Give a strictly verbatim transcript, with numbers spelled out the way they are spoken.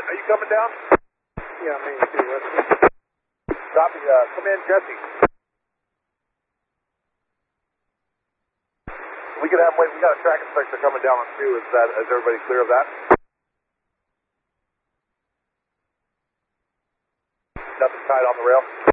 Are you coming down? Yeah, Main Street, West. Copy. Uh, come in, Jesse. We could have, wait, we got a track inspector coming down on two. Is that, is everybody clear of that? Nothing tied on the rail?